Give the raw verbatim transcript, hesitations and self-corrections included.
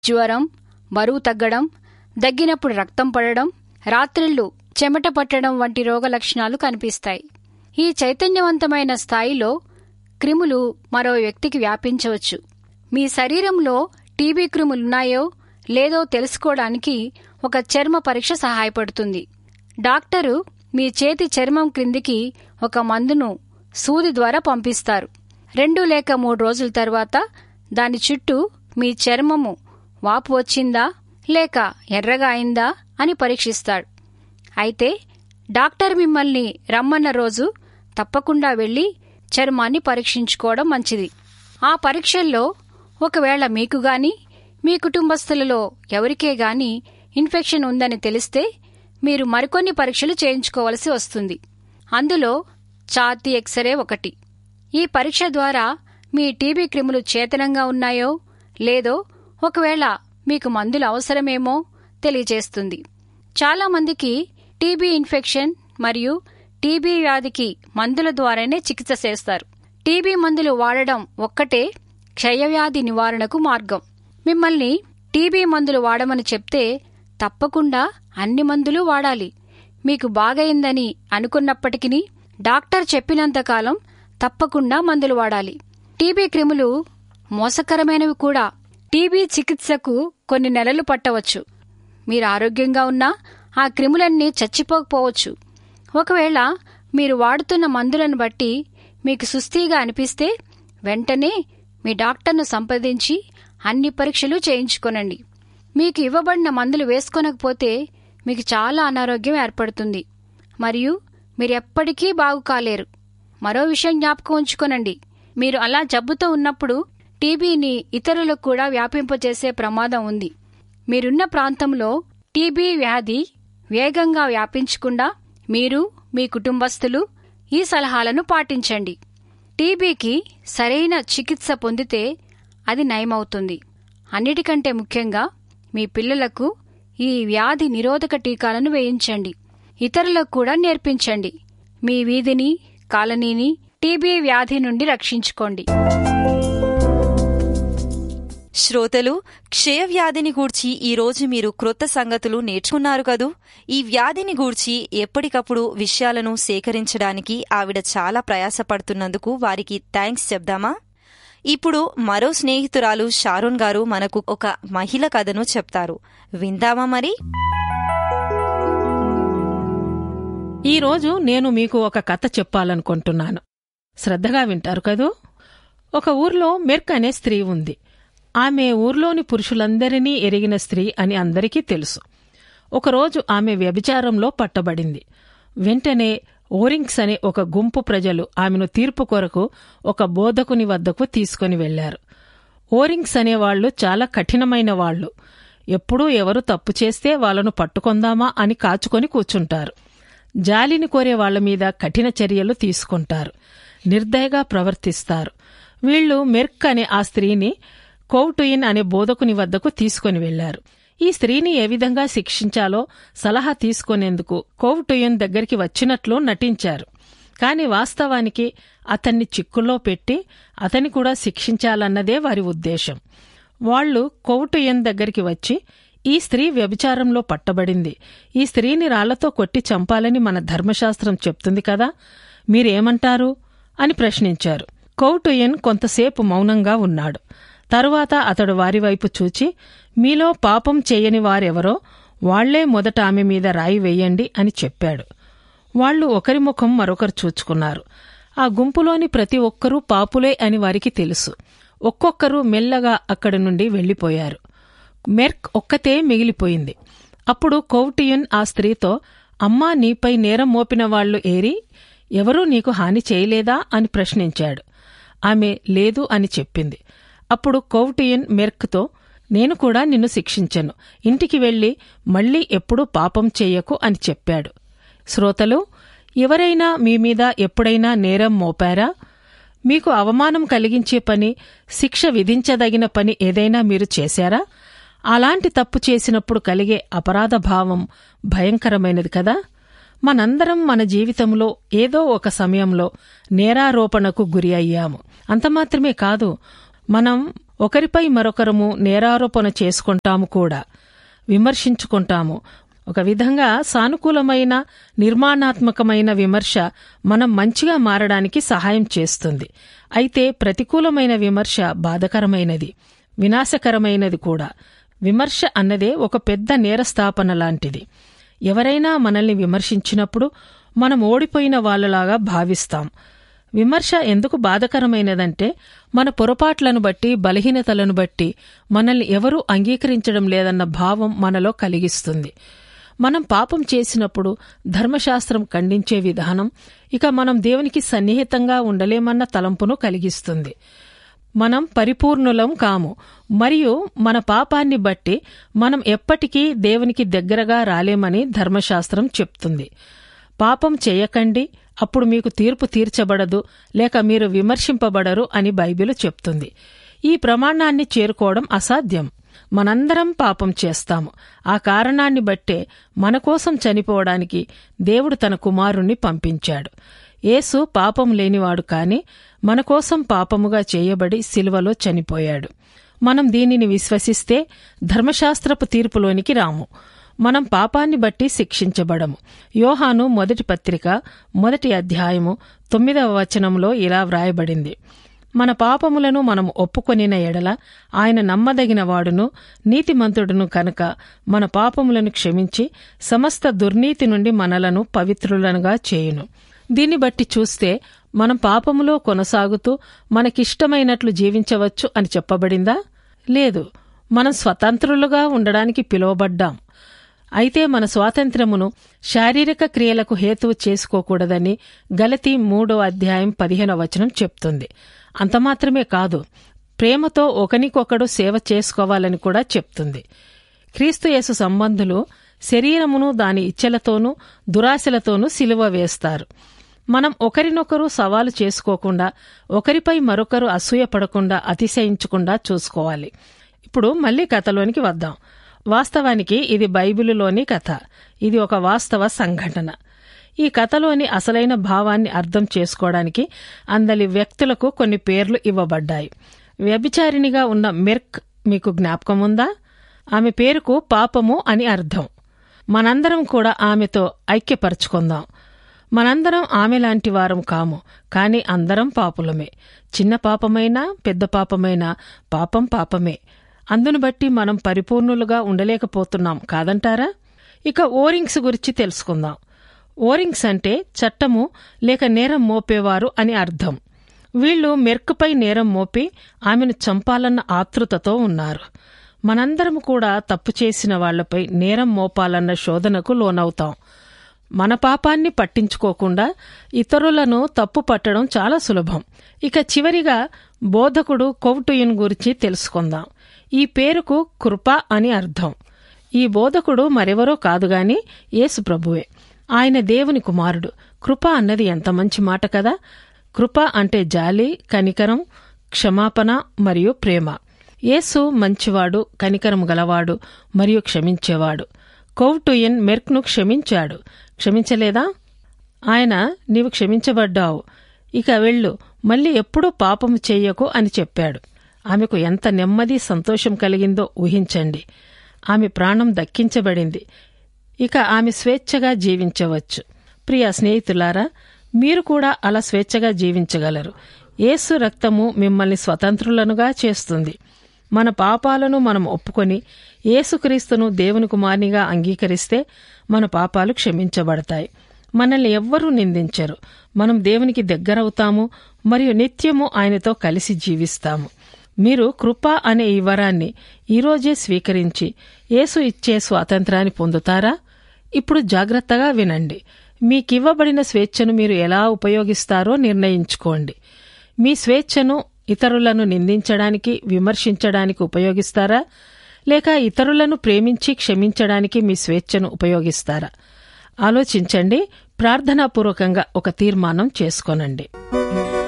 జ్వరం, బరువు తగ్గడం, దగ్గినప్పుడు రక్తం పడడం, రాత్రిళ్లు చెమట పట్టడం వంటి రోగ లక్షణాలు కనిపిస్తాయి. ఈ చైతన్యవంతమైన స్థాయిలో క్రిములు మరో వ్యక్తికి వ్యాపించవచ్చు. మీ శరీరంలో టీబీ క్రిములున్నాయో లేదో తెలుసుకోవడానికి ఒక చర్మ పరీక్ష సహాయపడుతుంది. డాక్టరు మీ చేతి చర్మం క్రిందికి ఒక మందును సూది ద్వారా పంపిస్తారు. రెండు లేక మూడు రోజుల తర్వాత దాని చుట్టూ మీ చర్మము వాపు వచ్చిందా లేక ఎర్రగా అయిందా అని పరీక్షిస్తాడు. అయితే డాక్టర్ మిమ్మల్ని రమ్మన్న రోజు తప్పకుండా వెళ్లి చర్మాన్ని పరీక్షించుకోవడం మంచిది. ఆ పరీక్షల్లో ఒకవేళ మీకు గాని మీ కుటుంబస్తులలో ఎవరికే గాని ఇన్ఫెక్షన్ ఉందని తెలిస్తే మీరు మరికొన్ని పరీక్షలు చేయించుకోవలసి వస్తుంది. అందులో ఛాతీ ఎక్స్రే ఒకటి. ఈ పరీక్ష ద్వారా మీ టీబీ క్రిములు చేతనంగా ఉన్నాయో లేదో, ఒకవేళ మీకు మందులు అవసరమేమో తెలియజేస్తుంది. చాలామందికి టీబీ ఇన్ఫెక్షన్ మరియు టీబీ వ్యాధికి మందుల ద్వారానే చికిత్స చేస్తారు. టీబీ మందులు వాడడం ఒక్కటే క్షయవ్యాధి నివారణకు మార్గం. మిమ్మల్ని టీబీ మందులు వాడమని చెప్తే తప్పకుండా అన్ని మందులు వాడాలి. మీకు బాగయిందని అనుకున్నప్పటికీ డాక్టర్ చెప్పినంతకాలం తప్పకుండా మందులు వాడాలి. టీబీ క్రిములు మోసకరమైనవి కూడా. టీబీ చికిత్సకు కొన్ని నెలలు పట్టవచ్చు. మీరు ఆరోగ్యంగా ఉన్నా ఆ క్రిములన్నీ చచ్చిపోకపోవచ్చు. ఒకవేళ మీరు వాడుతున్న మందులను బట్టి మీకు సుస్థిగా అనిపిస్తే వెంటనే మీ డాక్టర్ను సంప్రదించి అన్ని పరీక్షలు చేయించుకోనండి. మీకు ఇవ్వబడిన మందులు వేసుకోనకపోతే మీకు చాలా అనారోగ్యం ఏర్పడుతుంది మరియు మీరెప్పటికీ బాగు కాలేరు. మరో విషయం జ్ఞాపకం ఉంచుకోనండి, మీరు అలా జబ్బుతో ఉన్నప్పుడు టీబీని ఇతరులకు కూడా వ్యాపింపజేసే ప్రమాదం ఉంది. మీరున్న ప్రాంతంలో టీబీ వ్యాధి వేగంగా వ్యాపించకుండా మీరు మీ కుటుంబస్తులు ఈ సలహాలను పాటించండి. టీబీకి సరైన చికిత్స పొందితే అది నయమవుతుంది. అన్నిటికంటే ముఖ్యంగా మీ పిల్లలకు ఈ వ్యాధి నిరోధక టీకాలను వేయించండి. ఇతరులకు కూడా నేర్పించండి. మీ వీధిని, కాలనీని టీబీ వ్యాధి నుండి రక్షించుకోండి. శ్రోతలు, క్షయవ్యాధిని గూర్చి ఈరోజు మీరు క్రొత్త సంగతులు నేర్చుకున్నారు కదూ. ఈ వ్యాధిని గూర్చి ఎప్పటికప్పుడు విషయాలను సేకరించడానికి ఆవిడ చాలా ప్రయాసపడుతున్నందుకు వారికి థ్యాంక్స్ చెప్దామా? ఇప్పుడు మరో స్నేహితురాలు షారోన్ గారు మనకు ఒక మహిళ కథను చెప్తారు. విందామా మరి? ఈరోజు నేను మీకు ఒక కథ చెప్పాలనుకుంటున్నాను. శ్రద్ధగా వింటారు కదూ. ఒక ఊర్లో మెర్క్ అనే స్త్రీ ఉంది. ఆమె ఊర్లోని పురుషులందరినీ ఎరిగిన స్త్రీ అని అందరికీ తెలుసు. ఒకరోజు ఆమె వ్యభిచారంలో పట్టబడింది. వెంటనే ఓరింగ్స్ అనే ఒక గుంపు ప్రజలు ఆమెను తీర్పు కొరకు ఒక బోధకుని వద్దకు తీసుకుని వెళ్లారు. ఓరింగ్స్ అనేవాళ్లు చాలా కఠినమైన వాళ్లు. ఎప్పుడూ ఎవరు తప్పు చేస్తే వాళ్లను పట్టుకొందామా అని కాచుకొని కూర్చుంటారు. జాలిని కోరే వాళ్ల మీద కఠిన చర్యలు తీసుకుంటారు. నిర్దయగా ప్రవర్తిస్తారు. వీళ్లు మెర్క్ అనే ఆ స్త్రీని కౌటుయిన్ అనే బోధకుని వద్దకు తీసుకుని వెళ్లారు. ఈ స్త్రీని ఏ విధంగా శిక్షించాలో సలహా తీసుకునేందుకు కౌటుయిన్ దగ్గరికి వచ్చినట్లు నటించారు. కాని వాస్తవానికి అతన్ని చిక్కుల్లో పెట్టి అతని కూడా శిక్షించాలన్నదే వారి ఉద్దేశం. వాళ్లు కౌటుయిన్ దగ్గరికి వచ్చి, ఈ స్త్రీ వ్యభిచారంలో పట్టబడింది. ఈ స్త్రీని రాళ్లతో కొట్టి చంపాలని మన ధర్మశాస్త్రం చెప్తుంది కదా, మీరేమంటారు అని ప్రశ్నించారు. కౌటుయిన్ కొంతసేపు మౌనంగా ఉన్నాడు. తరువాత అతడు వారివైపు చూచి, మీలో పాపం చేయని వారెవరో వాళ్లే మొదట ఆమె మీద రాయి వెయ్యండి అని చెప్పాడు. వాళ్లు ఒకరి ముఖం మరొకరు చూచుకున్నారు. ఆ గుంపులోని ప్రతి ఒక్కరూ పాపులే అని వారికి తెలుసు. ఒక్కొక్కరు మెల్లగా అక్కడి నుండి వెళ్లిపోయారు. మెర్క్ ఒక్కతే మిగిలిపోయింది. అప్పుడు కౌటియున్ ఆ స్త్రీతో, అమ్మా, నీపై నేరం మోపిన వాళ్లు ఏరి? ఎవరూ నీకు హాని చేయలేదా అని ప్రశ్నించాడు. ఆమె లేదు అని చెప్పింది. అప్పుడు కౌటియున్ మెర్క్తో, నేను కూడా నిన్ను శిక్షించను. ఇంటికి వెళ్లి మళ్లీ ఎప్పుడూ పాపం చెయ్యకు అని చెప్పాడు. శ్రోతలు, ఎవరైనా మీ మీద ఎప్పుడైనా నేరం మోపారా? మీకు అవమానం కలిగించే పని, శిక్ష విధించదగిన పని ఏదైనా మీరు చేశారా? అలాంటి తప్పు చేసినప్పుడు కలిగే అపరాధ భావం భయంకరమైనది కదా. మనందరం మన జీవితంలో ఏదో ఒక సమయంలో నేరారోపణకు గురి అయ్యాము. అంతమాత్రమే కాదు, మనం ఒకరిపై మరొకరము నేరారోపణ చేసుకుంటాము కూడా, విమర్శించుకుంటాము. ఒక విధంగా సానుకూలమైన నిర్మాణాత్మకమైన విమర్శ మనం మంచిగా మారడానికి సహాయం చేస్తుంది. అయితే ప్రతికూలమైన విమర్శ బాధకరమైనది, వినాశకరమైనది కూడా. విమర్శ అన్నదే ఒక పెద్ద నేరస్థాపన లాంటిది. ఎవరైనా మనల్ని విమర్శించినప్పుడు మనం ఓడిపోయిన వాళ్ళలాగా భావిస్తాం. విమర్శ ఎందుకు బాధకరమైనదంటే, మన పొరపాట్లను బట్టి, బలహీనతలను బట్టి మనల్ని ఎవరూ అంగీకరించడం లేదన్న భావం మనలో కలిగిస్తుంది. మనం పాపం చేసినప్పుడు ధర్మశాస్త్రం ఖండించే విధానం ఇక మనం దేవునికి సన్నిహితంగా ఉండలేమన్న తలంపును కలిగిస్తుంది. మనం పరిపూర్ణులం కాము, మరియు మన పాపాన్ని బట్టి మనం ఎప్పటికీ దేవునికి దగ్గరగా రాలేమని ధర్మశాస్త్రం చెప్తుంది. పాపం చేయకండి, అప్పుడు మీకు తీర్పు తీర్చబడదు, లేక మీరు విమర్శింపబడరు అని బైబిలు చెప్తుంది. ఈ ప్రమాణాన్ని చేరుకోవడం అసాధ్యం. మనందరం పాపం చేస్తాము. ఆ కారణాన్ని బట్టే మనకోసం చనిపోవడానికి దేవుడు తన కుమారుణ్ణి పంపించాడు. యేసు పాపం లేనివాడు కాని మనకోసం పాపముగా చేయబడి శిలువలో చనిపోయాడు. మనం దీనిని విశ్వసిస్తే ధర్మశాస్త్రపు తీర్పులోనికి రాము. మనం పాపాన్ని బట్టి శిక్షించబడము. యోహాను మొదటి పత్రిక మొదటి అధ్యాయము తొమ్మిదవ వచనంలో ఇలా వ్రాయబడింది: మన పాపములను మనం ఒప్పుకొనిన ఎడల ఆయన నమ్మదగిన వాడును నీతిమంతుడును కనుక మన పాపములను క్షమించి సమస్త దుర్నీతి నుండి మనలను పవిత్రులనుగా చేయును. దీన్ని బట్టి చూస్తే మనం పాపములో కొనసాగుతూ మనకిష్టమైనట్లు జీవించవచ్చు అని చెప్పబడిందా? లేదు. మనం స్వతంత్రులుగా ఉండడానికి పిలువబడ్డాం. అయితే మన స్వాతంత్ర్యమును శారీరక క్రియలకు హేతువు చేసుకోకూడదని గలతీ మూడో అధ్యాయం పదిహేనవ వచనం చెప్తుంది. అంతమాత్రమే కాదు, ప్రేమతో ఒకనికొకడు సేవ చేసుకోవాలని కూడా చెప్తుంది. క్రీస్తు యేసు సంబంధులు శరీరమును దాని ఇచ్ఛలతోనూ దురాశలతోనూ సిలువ వేస్తారు. మనం ఒకరినొకరు సవాలు చేసుకోకుండా, ఒకరిపై మరొకరు అసూయపడకుండా, అతిశయించకుండా చూసుకోవాలి. ఇప్పుడు మళ్లీ కథలోనికి వద్దాం. వాస్తవానికి ఇది బైబిలులోని కథ. ఇది ఒక వాస్తవ సంఘటన. ఈ కథలోని అసలైన భావాన్ని అర్థం చేసుకోవడానికి అందలి వ్యక్తులకు కొన్ని పేర్లు ఇవ్వబడ్డాయి. వ్యభిచారిణిగా ఉన్న మెర్క్ మీకు జ్ఞాపకముందా? ఆమె పేరుకు పాపము అని అర్థం. మనందరం కూడా ఆమెతో ఐక్యపరచుకుందాం. మనందరం ఆమెలాంటి వారం కాము, కాని అందరం పాపులమే. చిన్న పాపమైనా పెద్ద పాపమైనా పాపం పాపమే. అందును బట్టి మనం పరిపూర్ణులుగా ఉండలేకపోతున్నాం కాదంటారా? ఇక ఓరింగ్స్ గురించి తెలుసుకుందాం. ఓరింగ్స్ అంటే చట్టము లేక నేరం మోపేవారు అని అర్థం. వీళ్లు మెర్కుపై నేరం మోపి ఆమెను చంపాలన్న ఆతృతతో ఉన్నారు. మనందరం కూడా తప్పు చేసిన వాళ్లపై నేరం మోపాలన్న శోధనకు లోనవుతాం. మన పాపాన్ని పట్టించుకోకుండా ఇతరులను తప్పు పట్టడం చాలా సులభం. ఇక చివరిగా బోధకుడు కొవ్టుయున్ గురించి తెలుసుకుందాం. ఈ పేరుకు కృప అని అర్థం. ఈ బోధకుడు మరెవరో కాదుగాని యేసు ప్రభువే. ఆయన దేవుని కుమారుడు. కృప అన్నది ఎంత మంచి మాట కదా! కృప అంటే జాలి, కనికరం, క్షమాపణ మరియు ప్రేమ. యేసు మంచివాడు, కనికరం గలవాడు మరియు క్షమించేవాడు. కొవ్టుయన్ మెర్క్ను క్షమించాడు. క్షమించలేదా? ఆయన, నీవు క్షమించబడ్డావు, ఇక వెళ్ళు, మళ్లీ ఎప్పుడూ పాపము చెయ్యకు అని చెప్పాడు. ఆమెకు ఎంత నెమ్మది, సంతోషం కలిగిందో ఊహించండి. ఆమె ప్రాణం దక్కించబడింది. ఇక ఆమె స్వేచ్ఛగా జీవించవచ్చు. ప్రియ స్నేహితులారా, మీరు కూడా అలా స్వేచ్ఛగా జీవించగలరు. యేసు రక్తము మిమ్మల్ని స్వతంత్రులనుగా చేస్తుంది. మన పాపాలను మనం ఒప్పుకొని యేసుక్రీస్తును దేవుని కుమారునిగా అంగీకరిస్తే మన పాపాలు క్షమించబడతాయి. మనల్ని ఎవ్వరూ నిందించరు. మనం దేవునికి దగ్గరవుతాము మరియు నిత్యము ఆయనతో కలిసి జీవిస్తాము. మీరు కృప అనే ఈ వరాన్ని ఈరోజే స్వీకరించి యేసు ఇచ్చే స్వాతంత్రాన్ని పొందుతారా? ఇప్పుడు జాగ్రత్తగా వినండి. మీకివ్వబడిన స్వేచ్ఛను మీరు ఎలా ఉపయోగిస్తారో నిర్ణయించుకోండి. మీ స్వేచ్ఛను ఇతరులను నిందించడానికి, విమర్శించడానికి ఉపయోగిస్తారా? లేక ఇతరులను ప్రేమించి క్షమించడానికి మీ స్వేచ్ఛను ఉపయోగిస్తారా? ఆలోచించండి. ప్రార్థనాపూర్వకంగా ఒక తీర్మానం చేసుకోనండి.